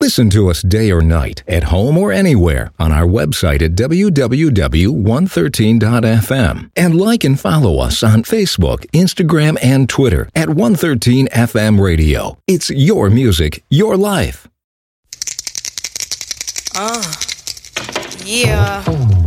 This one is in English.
Listen to us day or night, at home or anywhere, on our website at www.113.fm. And like and follow us on Facebook, Instagram, and Twitter at 113FM Radio. It's your music, your life. Yeah.